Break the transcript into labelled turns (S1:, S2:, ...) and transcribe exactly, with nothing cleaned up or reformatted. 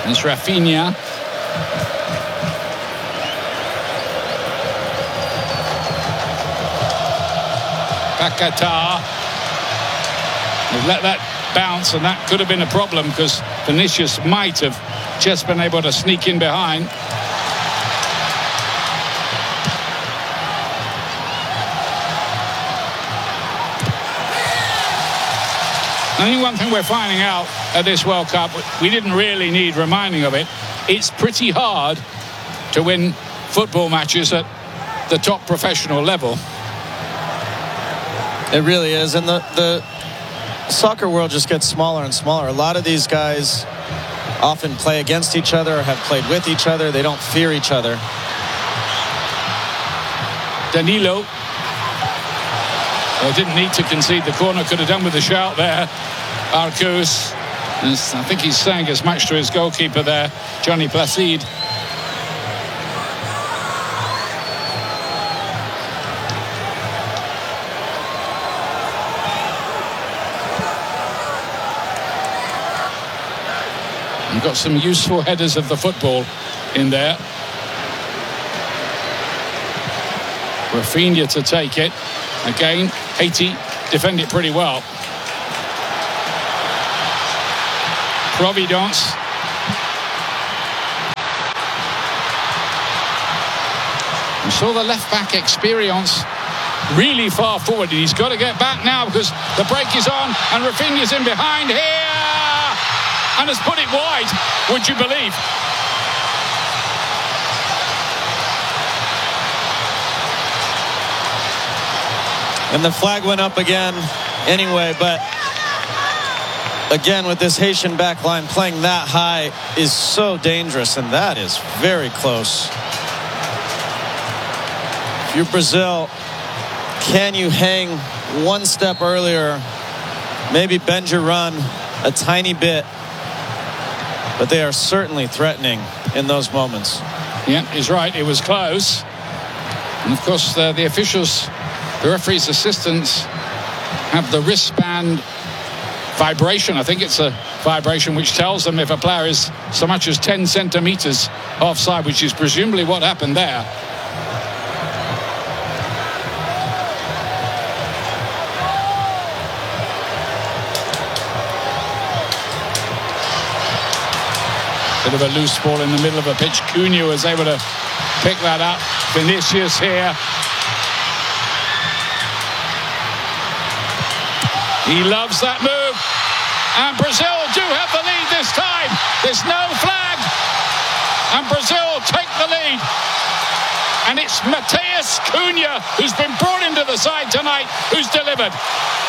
S1: It's Rafinha. Paquetá. They've let that bounce, and that could have been a problem because Vinicius might have just been able to sneak in behind. I think one thing we're finding out at this World Cup, we didn't really need reminding of it, it's pretty hard to win football matches at the top professional level.
S2: It really is, and the, the soccer world just gets smaller and smaller. A lot of these guys often play against each other or have played with each other. They don't fear each other.
S1: Danilo. Well, didn't need to concede the corner, could have done with a shout there. Arcus, I think he's saying as much to his goalkeeper there, Johnny Placide. You've got some useful headers of the football in there. Rafinha to take it. Again, Haiti defend it pretty well. Providence. We saw the left-back experience really far forward. He's got to get back now because the break is on and Rafinha's in behind here and has put it wide, would you believe?
S2: And the flag went up again anyway, but again with this Haitian back line playing that high is so dangerous, and that is very close. If you're Brazil, can you hang one step earlier, maybe bend your run a tiny bit, but they are certainly threatening in those moments.
S1: Yeah, he's right, it was close. And of course uh, the officials, the referee's assistants have the wristband vibration. I think it's a vibration which tells them if a player is so much as ten centimeters offside, which is presumably what happened there. Bit of a loose ball in the middle of a pitch. Cunha was able to pick that up. Vinicius here. He loves that move. And Brazil do have the lead this time. There's no flag. And Brazil take the lead. And it's Matheus Cunha, who's been brought into the side tonight, who's delivered.